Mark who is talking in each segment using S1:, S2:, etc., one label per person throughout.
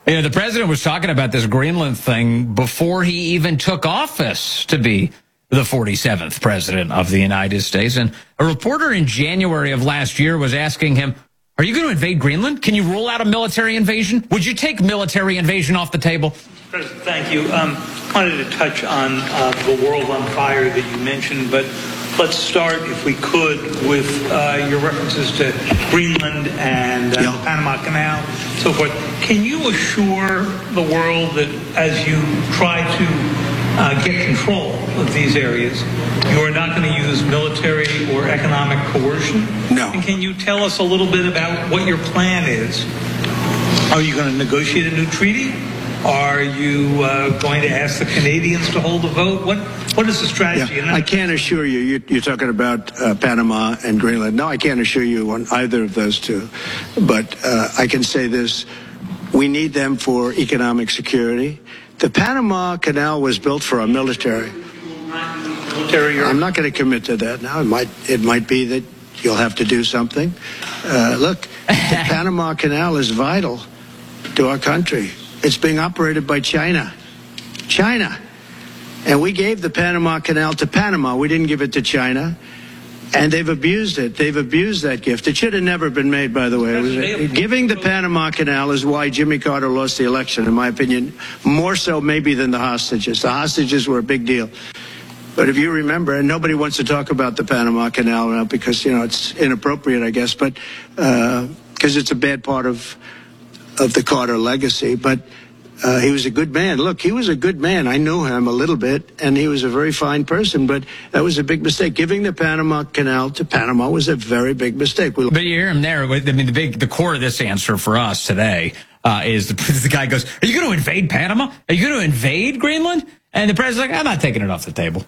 S1: Yeah, the president was talking about this Greenland thing before he even took office to be the 47th president of the United States. And a reporter in January of last year was asking him, are you going to invade Greenland? Can you rule out a military invasion? Would you take military invasion off the table?
S2: President, thank you. Wanted to touch on the world on fire that you mentioned, but let's start, if we could, with your references to Greenland and the Panama Canal, so forth. Can you assure the world that as you try to get control of these areas, you are not going to use military or economic coercion?
S3: No.
S2: And can you tell us a little bit about what your plan is? Are you going to negotiate a new treaty? Are you going to ask the Canadians to hold a vote? What is the strategy?
S3: Yeah, I can't assure you. You're talking about Panama and Greenland. No, I can't assure you on either of those two. But I can say this. We need them for economic security. The Panama Canal was built for our military. I'm not going to commit to that now. It might be that you'll have to do something. Look, the Panama Canal is vital to our country. It's being operated by China. And we gave the Panama Canal to Panama. We didn't give it to China. And they've abused it. They've abused that gift. It should have never been made, by the way. Giving the Panama Canal is why Jimmy Carter lost the election, in my opinion, more so maybe than the hostages. The hostages were a big deal. But if you remember, and nobody wants to talk about the Panama Canal now because, it's inappropriate, I guess, but because it's a bad part of the Carter legacy. But he was a good man. Look, he was a good man. I knew him a little bit, and he was a very fine person, but that was a big mistake. Giving the Panama Canal to Panama was a very big mistake. But
S1: you hear him there. I mean, the core of this answer for us today is the guy goes, are you going to invade Panama? Are you going to invade Greenland? And the president's like, I'm not taking it off the table.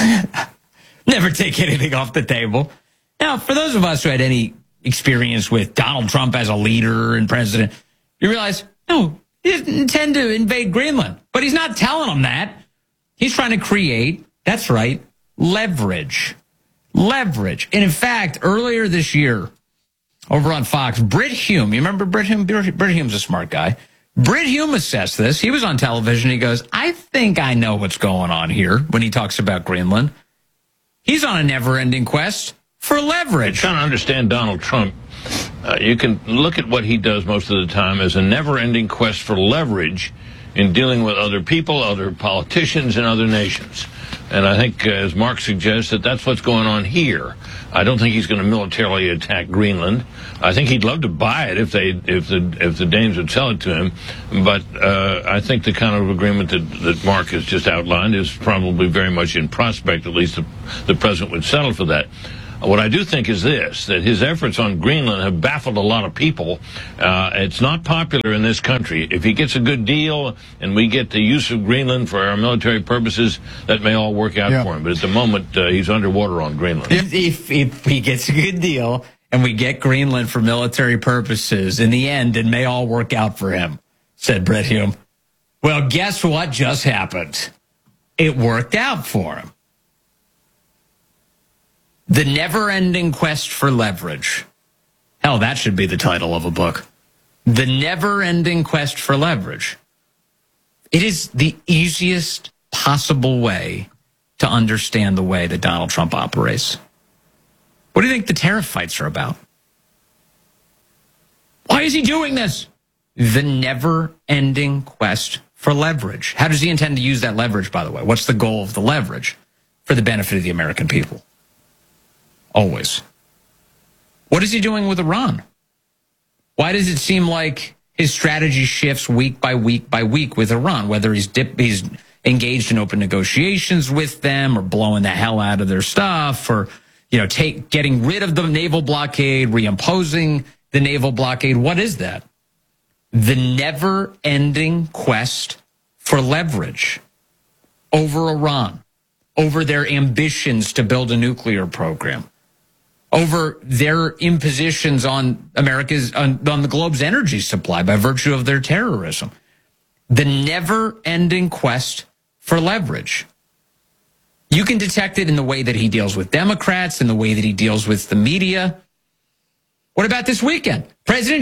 S1: Never take anything off the table. Now, for those of us who had any experience with Donald Trump as a leader and president, you realize, no, he didn't intend to invade Greenland. But he's not telling them that. He's trying to create, that's right, leverage. Leverage. And in fact, earlier this year, over on Fox, Brit Hume, you remember Brit Hume? Brit Hume's a smart guy. Brit Hume assessed this. He was on television. He goes, I think I know what's going on here when he talks about Greenland. He's on a never-ending quest for leverage.
S4: Trying to understand Donald Trump. You can look at what he does most of the time as a never-ending quest for leverage in dealing with other people, other politicians, and other nations. And I think, as Mark suggests, that's what's going on here. I don't think he's going to militarily attack Greenland. I think he'd love to buy it if the Danes would sell it to him. But I think the kind of agreement that Mark has just outlined is probably very much in prospect. At least the president would settle for that. What I do think is this, that his efforts on Greenland have baffled a lot of people. It's not popular in this country. If he gets a good deal and we get the use of Greenland for our military purposes, that may all work out for him. But at the moment, he's underwater on Greenland.
S1: If he gets a good deal and we get Greenland for military purposes, in the end, it may all work out for him, said Brit Hume. Well, guess what just happened? It worked out for him. The never-ending quest for leverage. Hell, that should be the title of a book. The never-ending quest for leverage. It is the easiest possible way to understand the way that Donald Trump operates. What do you think the tariff fights are about? Why is he doing this? The never-ending quest for leverage. How does he intend to use that leverage, by the way? What's the goal of the leverage? For the benefit of the American people. Always. What is he doing with Iran? Why does it seem like his strategy shifts week by week by week with Iran, whether he's engaged in open negotiations with them or blowing the hell out of their stuff or, getting rid of the naval blockade, reimposing the naval blockade? What is that? The never-ending quest for leverage over Iran, over their ambitions to build a nuclear program, over their impositions on on the globe's energy supply by virtue of their terrorism. The never-ending quest for leverage. You can detect it in the way that he deals with Democrats, in the way that he deals with the media. What about this weekend? President Trump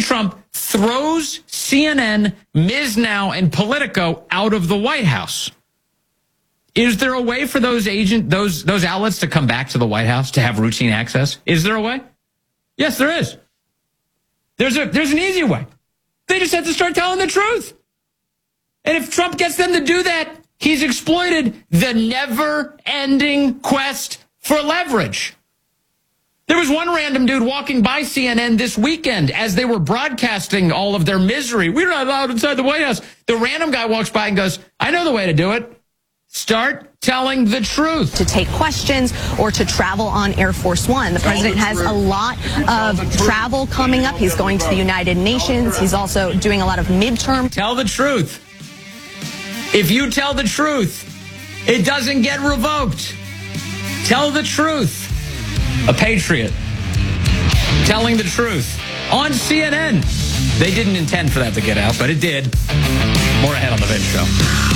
S1: throws CNN, Ms. Now, and Politico out of the White House. Is there a way for those outlets to come back to the White House to have routine access? Is there a way? Yes, there is. There's an easy way. They just have to start telling the truth. And if Trump gets them to do that, he's exploited the never-ending quest for leverage. There was one random dude walking by CNN this weekend as they were broadcasting all of their misery. We're not allowed inside the White House. The random guy walks by and goes, I know the way to do it. Start telling the truth.
S5: To take questions or to travel on Air Force One. The president has a lot of travel coming up. He's going to the United Nations. He's also doing a lot of midterm.
S1: Tell the truth. If you tell the truth, it doesn't get revoked. Tell the truth. A patriot telling the truth on CNN. They didn't intend for that to get out, but it did. More ahead on the Vince Show.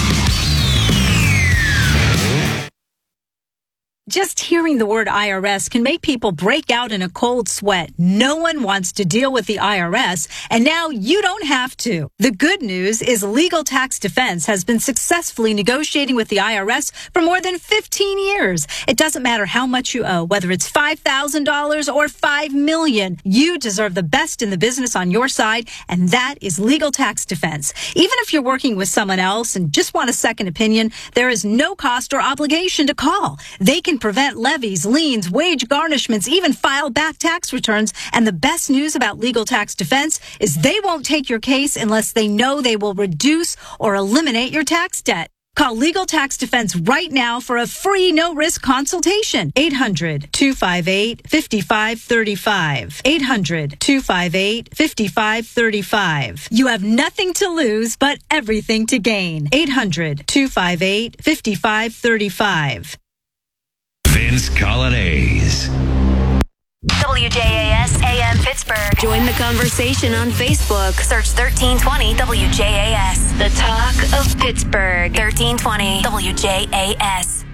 S6: Just hearing the word IRS can make people break out in a cold sweat. No one wants to deal with the IRS, and now you don't have to. The good news is Legal Tax Defense has been successfully negotiating with the IRS for more than 15 years. It doesn't matter how much you owe, whether it's $5,000 or $5 million. You deserve the best in the business on your side, and that is Legal Tax Defense. Even if you're working with someone else and just want a second opinion, there is no cost or obligation to call. They can prevent levies, liens, wage garnishments, even file back tax returns. And the best news about Legal Tax Defense is they won't take your case unless they know they will reduce or eliminate your tax debt. Call Legal Tax Defense right now for a free no-risk consultation. 800-258-5535. 800-258-5535. You have nothing to lose, but everything to gain. 800-258-5535.
S7: Vince Coglianese.
S8: WJAS AM Pittsburgh. Join the conversation on Facebook. Search 1320 WJAS. The talk of Pittsburgh. 1320 WJAS.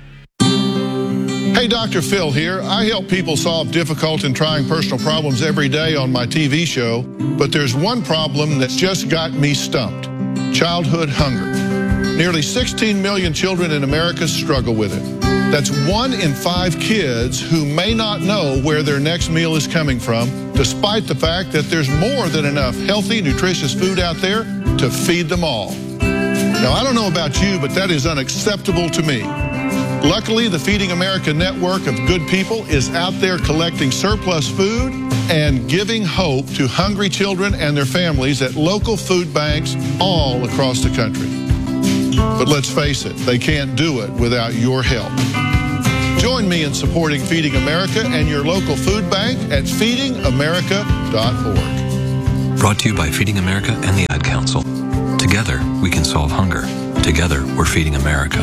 S9: Hey, Dr. Phil here. I help people solve difficult and trying personal problems every day on my TV show, but there's one problem that's just got me stumped: childhood hunger. Nearly 16 million children in America struggle with it. That's 1 in 5 kids who may not know where their next meal is coming from, despite the fact that there's more than enough healthy, nutritious food out there to feed them all. Now, I don't know about you, but that is unacceptable to me. Luckily, the Feeding America network of good people is out there collecting surplus food and giving hope to hungry children and their families at local food banks all across the country. But let's face it, they can't do it without your help. Join me in supporting Feeding America and your local food bank at feedingamerica.org.
S10: Brought to you by Feeding America and the Ad Council. Together, we can solve hunger. Together, we're feeding America.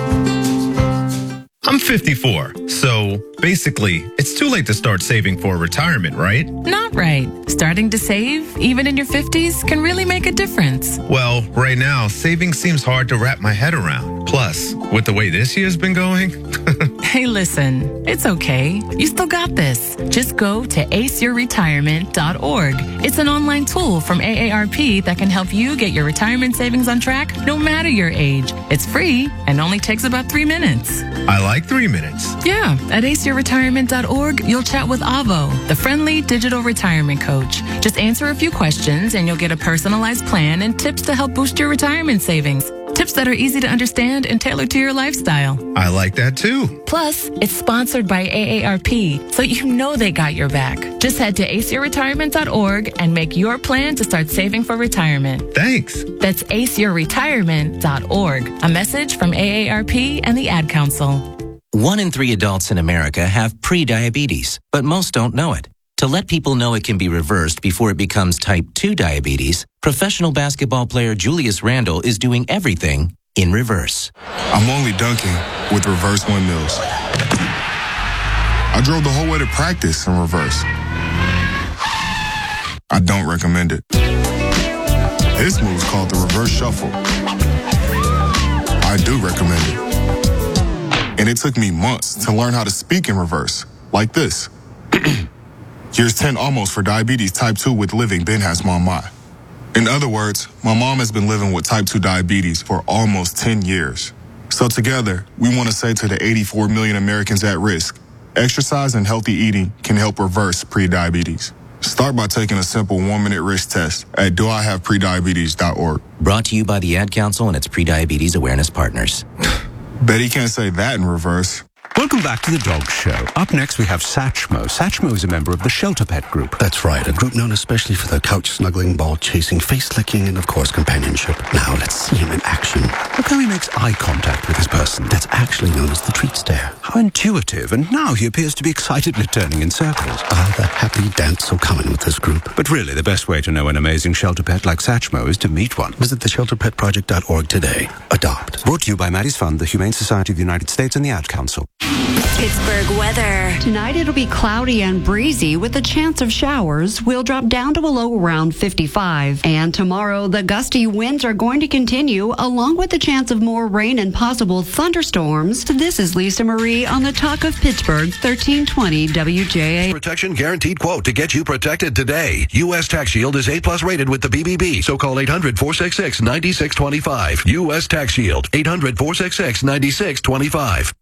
S11: I'm 54, so basically, it's too late to start saving for retirement, right?
S12: Not right. Starting to save, even in your 50s, can really make a difference.
S11: Well, right now, saving seems hard to wrap my head around. Plus, with the way this year's been going...
S12: Hey, listen, it's okay. You still got this. Just go to aceyourretirement.org. It's an online tool from AARP that can help you get your retirement savings on track no matter your age. It's free and only takes about 3 minutes.
S11: I like 3 minutes.
S12: Yeah, at aceyourretirement.org, you'll chat with Avo, the friendly digital retirement coach. Just answer a few questions and you'll get a personalized plan and tips to help boost your retirement savings. Tips that are easy to understand and tailored to your lifestyle.
S11: I like that too.
S12: Plus, it's sponsored by AARP, so you know they got your back. Just head to aceyourretirement.org and make your plan to start saving for retirement.
S11: Thanks.
S12: That's aceyourretirement.org. A message from AARP and the Ad Council.
S13: 1 in 3 adults in America have pre-diabetes, but most don't know it. To let people know it can be reversed before it becomes type 2 diabetes, professional basketball player Julius Randle is doing everything in reverse.
S14: I'm only dunking with reverse windmills. I drove the whole way to practice in reverse. I don't recommend it. This move's called the reverse shuffle. I do recommend it. And it took me months to learn how to speak in reverse, like this. Here's 10 almost for diabetes type 2 with living then has mama. In other words, my mom has been living with type 2 diabetes for almost 10 years. So together, we want to say to the 84 million Americans at risk, exercise and healthy eating can help reverse prediabetes. Start by taking a simple 1-minute risk test at doihaveprediabetes.org.
S13: Brought to you by the Ad Council and its Prediabetes Awareness Partners.
S14: Bet he can't say that in reverse.
S15: Welcome back to The Dog Show. Up next, we have Satchmo. Satchmo is a member of the Shelter Pet Group.
S16: That's right, a group known especially for their couch-snuggling, ball-chasing, face-licking, and, of course, companionship. Now, let's see him in action.
S15: Look how he makes eye contact with his person.
S16: That's actually known as the treat stare.
S15: How intuitive, and now he appears to be excitedly turning in circles.
S16: Ah, the happy dance so common with this group.
S15: But really, the best way to know an amazing shelter pet like Satchmo is to meet one.
S16: Visit theshelterpetproject.org today. Adopt.
S15: Brought to you by Maddie's Fund, the Humane Society of the United States, and the Ad Council.
S8: Pittsburgh weather.
S17: Tonight it'll be cloudy and breezy with a chance of showers. We'll drop down to a low around 55. And tomorrow the gusty winds are going to continue along with the chance of more rain and possible thunderstorms. This is Lisa Marie on the Talk of Pittsburgh, 1320 WJA.
S18: Protection guaranteed quote to get you protected today. U.S. Tax Shield is A+ rated with the BBB. So call 800-466-9625. U.S. Tax Shield. 800-466-9625.